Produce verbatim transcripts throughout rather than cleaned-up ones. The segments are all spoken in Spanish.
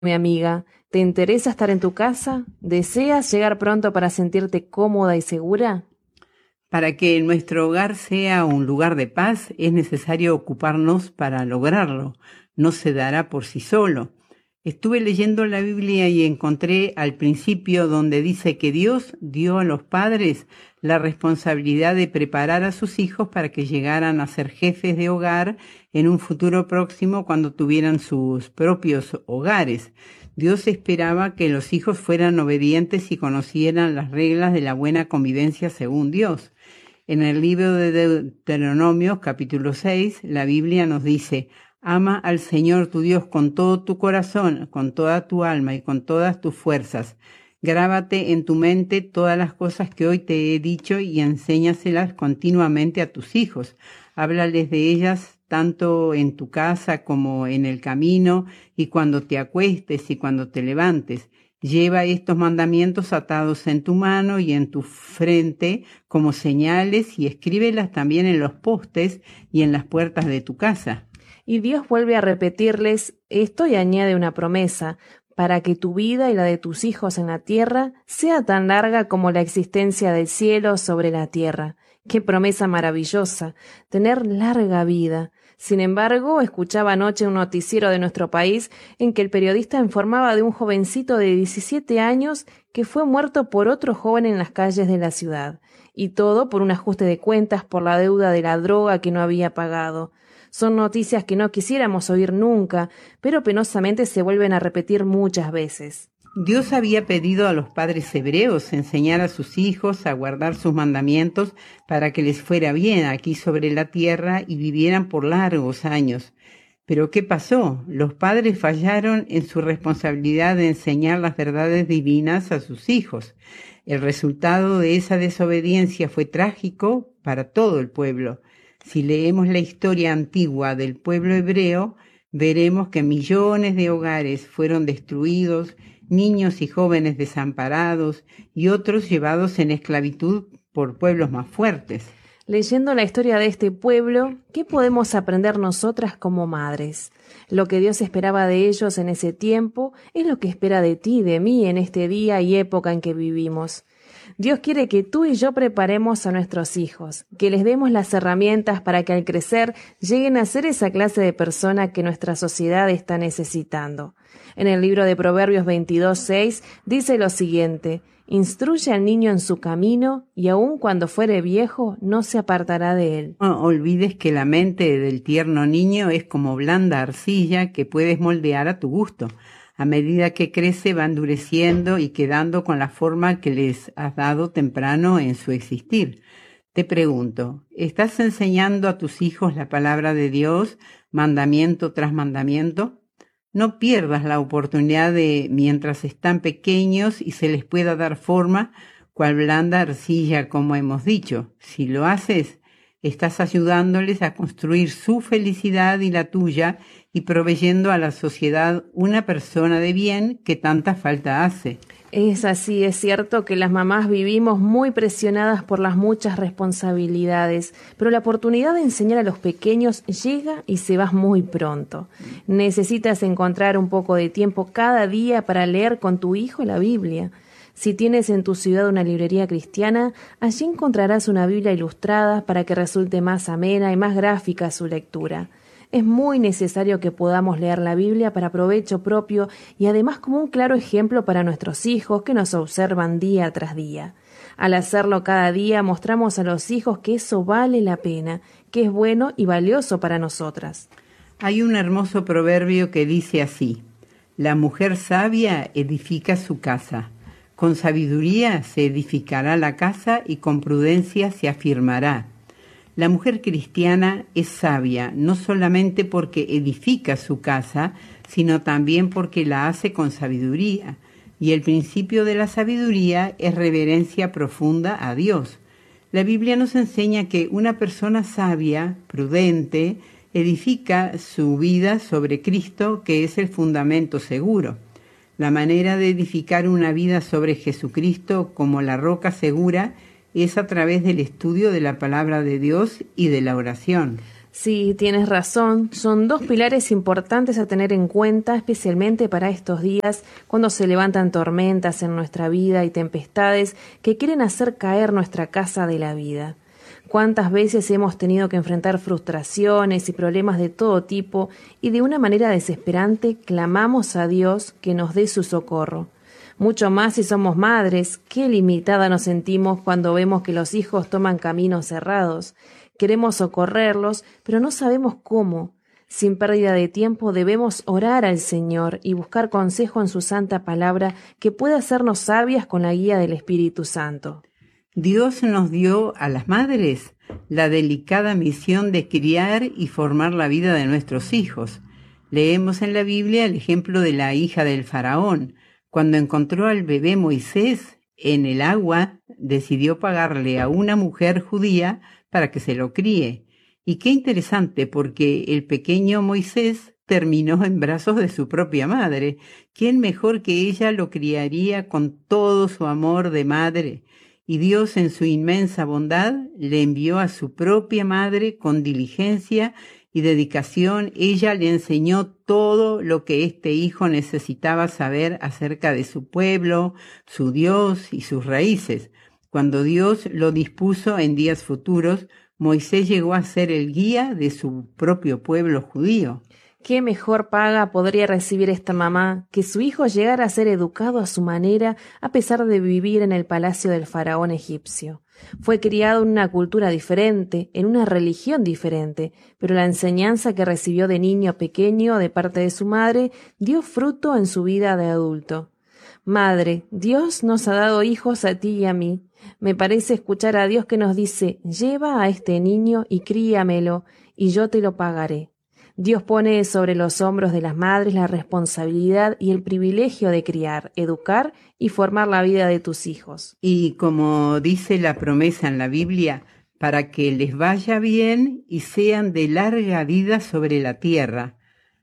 mi amiga, ¿te interesa estar en tu casa? ¿Deseas llegar pronto para sentirte cómoda y segura? Para que nuestro hogar sea un lugar de paz, es necesario ocuparnos para lograrlo. No se dará por sí solo. Estuve leyendo la Biblia y encontré al principio donde dice que Dios dio a los padres la responsabilidad de preparar a sus hijos para que llegaran a ser jefes de hogar en un futuro próximo cuando tuvieran sus propios hogares. Dios esperaba que los hijos fueran obedientes y conocieran las reglas de la buena convivencia según Dios. En el libro de Deuteronomios, capítulo seis, la Biblia nos dice: ama al Señor tu Dios con todo tu corazón, con toda tu alma y con todas tus fuerzas. Grábate en tu mente todas las cosas que hoy te he dicho y enséñaselas continuamente a tus hijos. Háblales de ellas tanto en tu casa como en el camino y cuando te acuestes y cuando te levantes. Lleva estos mandamientos atados en tu mano y en tu frente como señales y escríbelas también en los postes y en las puertas de tu casa. Y Dios vuelve a repetirles esto y añade una promesa, para que tu vida y la de tus hijos en la tierra sea tan larga como la existencia del cielo sobre la tierra. ¡Qué promesa maravillosa! Tener larga vida. Sin embargo, escuchaba anoche un noticiero de nuestro país en que el periodista informaba de un jovencito de diecisiete años que fue muerto por otro joven en las calles de la ciudad. Y todo por un ajuste de cuentas por la deuda de la droga que no había pagado. Son noticias que no quisiéramos oír nunca, pero penosamente se vuelven a repetir muchas veces. Dios había pedido a los padres hebreos enseñar a sus hijos a guardar sus mandamientos para que les fuera bien aquí sobre la tierra y vivieran por largos años. Pero ¿qué pasó? Los padres fallaron en su responsabilidad de enseñar las verdades divinas a sus hijos. El resultado de esa desobediencia fue trágico para todo el pueblo. Si leemos la historia antigua del pueblo hebreo, veremos que millones de hogares fueron destruidos, niños y jóvenes desamparados y otros llevados en esclavitud por pueblos más fuertes. Leyendo la historia de este pueblo, ¿qué podemos aprender nosotras como madres? Lo que Dios esperaba de ellos en ese tiempo es lo que espera de ti y de mí en este día y época en que vivimos. Dios quiere que tú y yo preparemos a nuestros hijos, que les demos las herramientas para que al crecer lleguen a ser esa clase de persona que nuestra sociedad está necesitando. En el libro de Proverbios veintidós seis dice lo siguiente: instruye al niño en su camino y aun cuando fuere viejo no se apartará de él. No olvides que la mente del tierno niño es como blanda arcilla que puedes moldear a tu gusto. A medida que crece va endureciendo y quedando con la forma que les has dado temprano en su existir. Te pregunto, ¿estás enseñando a tus hijos la palabra de Dios, mandamiento tras mandamiento? No pierdas la oportunidad de, mientras están pequeños y se les pueda dar forma, cual blanda arcilla, como hemos dicho. Si lo haces, estás ayudándoles a construir su felicidad y la tuya y proveyendo a la sociedad una persona de bien que tanta falta hace. Es así, es cierto que las mamás vivimos muy presionadas por las muchas responsabilidades, pero la oportunidad de enseñar a los pequeños llega y se va muy pronto. Necesitas encontrar un poco de tiempo cada día para leer con tu hijo la Biblia. Si tienes en tu ciudad una librería cristiana, allí encontrarás una Biblia ilustrada para que resulte más amena y más gráfica su lectura. Es muy necesario que podamos leer la Biblia para provecho propio y además como un claro ejemplo para nuestros hijos que nos observan día tras día. Al hacerlo cada día mostramos a los hijos que eso vale la pena, que es bueno y valioso para nosotras. Hay un hermoso proverbio que dice así: la mujer sabia edifica su casa. Con sabiduría se edificará la casa y con prudencia se afirmará. La mujer cristiana es sabia, no solamente porque edifica su casa, sino también porque la hace con sabiduría. Y el principio de la sabiduría es reverencia profunda a Dios. La Biblia nos enseña que una persona sabia, prudente, edifica su vida sobre Cristo, que es el fundamento seguro. La manera de edificar una vida sobre Jesucristo como la roca segura es a través del estudio de la palabra de Dios y de la oración. Sí, tienes razón. Son dos pilares importantes a tener en cuenta, especialmente para estos días, cuando se levantan tormentas en nuestra vida y tempestades que quieren hacer caer nuestra casa de la vida. ¿Cuántas veces hemos tenido que enfrentar frustraciones y problemas de todo tipo y de una manera desesperante clamamos a Dios que nos dé su socorro? Mucho más si somos madres, qué limitada nos sentimos cuando vemos que los hijos toman caminos cerrados. Queremos socorrerlos, pero no sabemos cómo. Sin pérdida de tiempo debemos orar al Señor y buscar consejo en su santa palabra que pueda hacernos sabias con la guía del Espíritu Santo. Dios nos dio a las madres la delicada misión de criar y formar la vida de nuestros hijos. Leemos en la Biblia el ejemplo de la hija del faraón. Cuando encontró al bebé Moisés en el agua, decidió pagarle a una mujer judía para que se lo críe. Y qué interesante, porque el pequeño Moisés terminó en brazos de su propia madre. ¿Quién mejor que ella lo criaría con todo su amor de madre? Y Dios, en su inmensa bondad, le envió a su propia madre con diligencia y dedicación. Ella le enseñó todo lo que este hijo necesitaba saber acerca de su pueblo, su Dios y sus raíces. Cuando Dios lo dispuso en días futuros, Moisés llegó a ser el guía de su propio pueblo judío. ¿Qué mejor paga podría recibir esta mamá que su hijo llegara a ser educado a su manera a pesar de vivir en el palacio del faraón egipcio? Fue criado en una cultura diferente, en una religión diferente, pero la enseñanza que recibió de niño pequeño de parte de su madre dio fruto en su vida de adulto. Madre, Dios nos ha dado hijos a ti y a mí. Me parece escuchar a Dios que nos dice, lleva a este niño y críamelo, y yo te lo pagaré. Dios pone sobre los hombros de las madres la responsabilidad y el privilegio de criar, educar y formar la vida de tus hijos. Y como dice la promesa en la Biblia, para que les vaya bien y sean de larga vida sobre la tierra.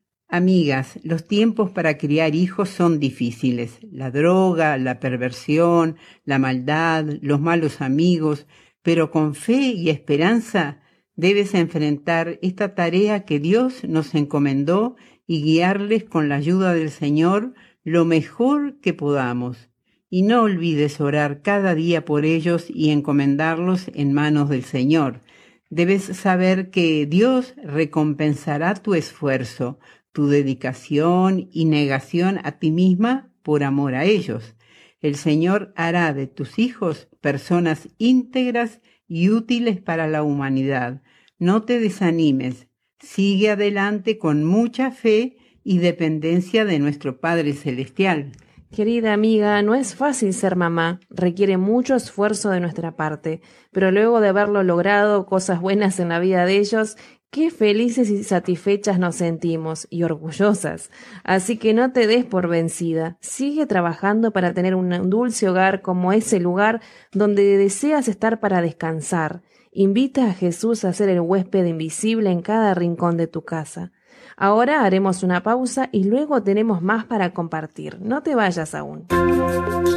Amigas, los tiempos para criar hijos son difíciles. La droga, la perversión, la maldad, los malos amigos, pero con fe y esperanza debes enfrentar esta tarea que Dios nos encomendó y guiarles con la ayuda del Señor lo mejor que podamos. Y no olvides orar cada día por ellos y encomendarlos en manos del Señor. Debes saber que Dios recompensará tu esfuerzo, tu dedicación y negación a ti misma por amor a ellos. El Señor hará de tus hijos personas íntegras y útiles para la humanidad. No te desanimes, sigue adelante con mucha fe y dependencia de nuestro Padre Celestial. Querida amiga, no es fácil ser mamá, requiere mucho esfuerzo de nuestra parte, pero luego de haberlo logrado cosas buenas en la vida de ellos, qué felices y satisfechas nos sentimos y orgullosas. Así que no te des por vencida, sigue trabajando para tener un dulce hogar como ese lugar donde deseas estar para descansar. Invita a Jesús a ser el huésped invisible en cada rincón de tu casa. Ahora haremos una pausa y luego tenemos más para compartir. No te vayas aún.